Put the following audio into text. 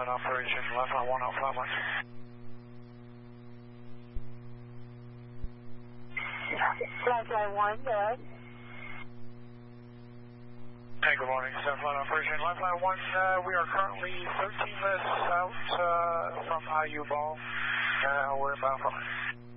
flight operation, left line 1051. Left line 1, go ahead. Hey, good morning, flight operation, left line 1. We are currently 13 minutes out from IU Ball. We're about flight.